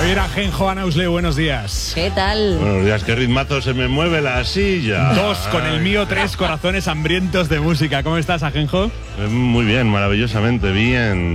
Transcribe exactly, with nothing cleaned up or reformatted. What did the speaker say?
Javier Ajenjo, Ana Usle, buenos días. ¿Qué tal? Buenos días, qué ritmazo se me mueve la silla. Dos con el mío, tres corazones hambrientos de música. ¿Cómo estás, Ajenjo? Muy bien, maravillosamente bien.